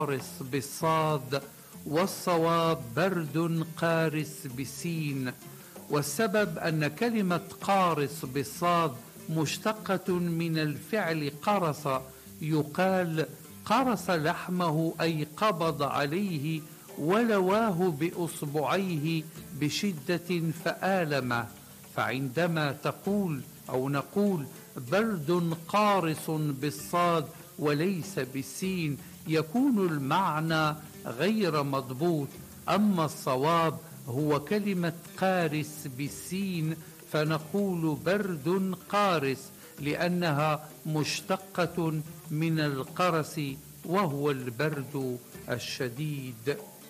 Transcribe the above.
قارس بالصاد، والصواب برد قارس بالسين. والسبب أن كلمة قارص بالصاد مشتقة من الفعل قرص، يقال قرص لحمه أي قبض عليه ولواه بأصبعيه بشدة فآلمه. فعندما تقول أو نقول برد قارص بالصاد وليس بالسين يكون المعنى غير مضبوط. أما الصواب هو كلمة قارس بالسين، فنقول برد قارس لأنها مشتقة من القرس وهو البرد الشديد.